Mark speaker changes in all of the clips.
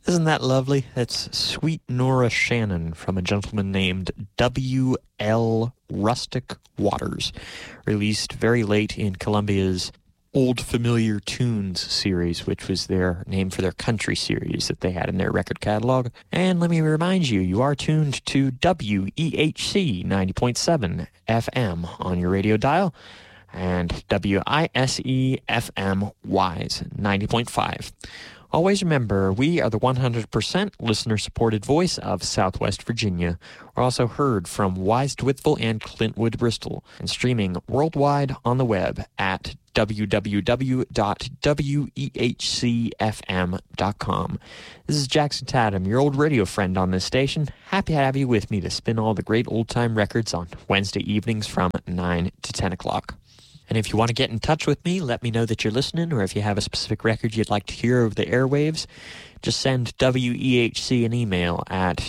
Speaker 1: Isn't that lovely? That's Sweet Nora Shannon from a gentleman named W.L. Rustic Waters, released very late in Columbia's Old Familiar Tunes series, which was their name for their country series that they had in their record catalog. And let me remind you, you are tuned to WEHC 90.7 FM on your radio dial, and WISE FM WISE 90.5. Always remember, we are the 100% listener-supported voice of Southwest Virginia. We're also heard from Wise Dwithville and Clintwood, Bristol, and streaming worldwide on the web at www.wehcfm.com. This is Jackson Tatum, your old radio friend on this station. Happy to have you with me to spin all the great old-time records on Wednesday evenings from 9 to 10 o'clock. And if you want to get in touch with me, let me know that you're listening, or if you have a specific record you'd like to hear over the airwaves, just send WEHC an email at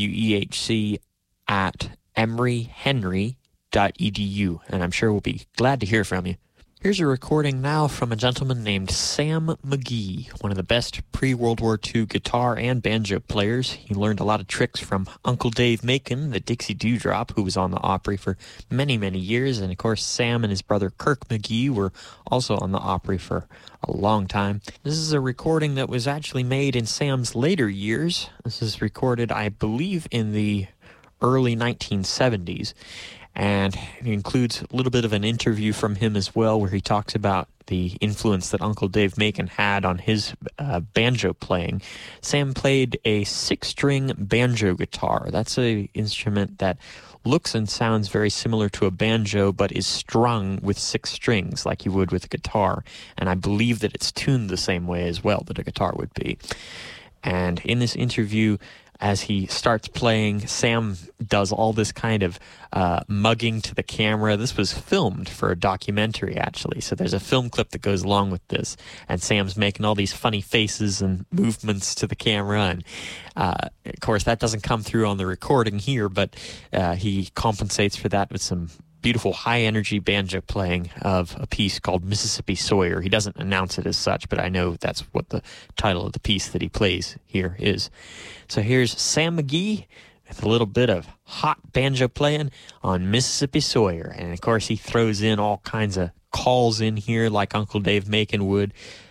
Speaker 1: wehc@emoryhenry.edu, and I'm sure we'll be glad to hear from you. Here's a recording now from a gentleman named Sam McGee, one of the best pre-World War II guitar and banjo players. He learned a lot of tricks from Uncle Dave Macon, the Dixie Dewdrop, who was on the Opry for many, many years. And, of course, Sam and his brother Kirk McGee were also on the Opry for a long time. This is a recording that was actually made in Sam's later years. This is recorded, I believe, in the early 1970s. And it includes a little bit of an interview from him as well, where he talks about the influence that Uncle Dave Macon had on his banjo playing. Sam played a 6-string banjo guitar. That's an instrument that looks and sounds very similar to a banjo, but is strung with 6 strings like you would with a guitar. And I believe that it's tuned the same way as well that a guitar would be. And in this interview, as he starts playing, Sam does all this kind of mugging to the camera. This was filmed for a documentary, actually. So there's a film clip that goes along with this. And Sam's making all these funny faces and movements to the camera. And, of course, that doesn't come through on the recording here, but he compensates for that with some beautiful high-energy banjo playing of a piece called Mississippi Sawyer. He doesn't announce it as such, but I know that's what the title of the piece that he plays here is. So here's Sam McGee with a little bit of hot banjo playing on Mississippi Sawyer. And, of course, he throws in all kinds of calls in here like Uncle Dave Macon would.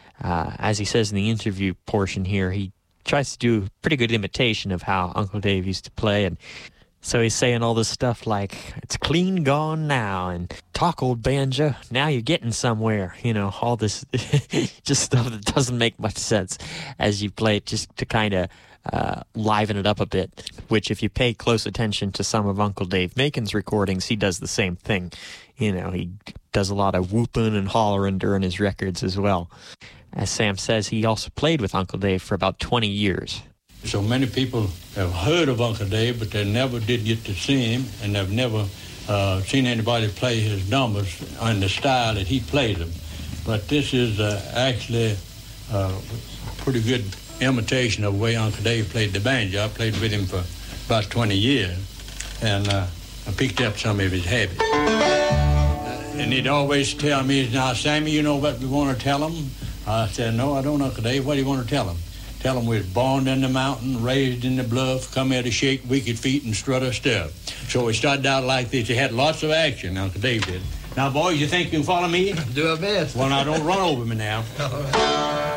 Speaker 1: As he says in the interview portion here, he tries to do a pretty good imitation of how Uncle Dave used to play, and so he's saying all this stuff like, it's clean gone now, and talk, old banjo, now you're getting somewhere. You know, all this just stuff that doesn't make much sense as you play it, just to kind of liven it up a bit, which if you pay close attention to some of Uncle Dave Macon's recordings, he does the same thing. You know, he does a lot of whooping and hollering during his records as well. As Sam says, he also played with Uncle Dave for about 20 years.
Speaker 2: So many people have heard of Uncle Dave, but they never did get to see him, and they've never seen anybody play his numbers in the style that he played them. But this is actually a pretty good imitation of the way Uncle Dave played the banjo. I played with him for about 20 years, and I picked up some of his habits. And he'd always tell me, now, Sammy, you know what we want to tell him? I said, no, I don't, Uncle Dave. What do you want to tell him? Tell them we was born in the mountain, raised in the bluff, come here to shake wicked feet and strut our stuff. So we started out like this. He had lots of action, Uncle Dave did. Now, boys, you think you can follow me?
Speaker 3: Do our best.
Speaker 2: Well, now, don't run over me now.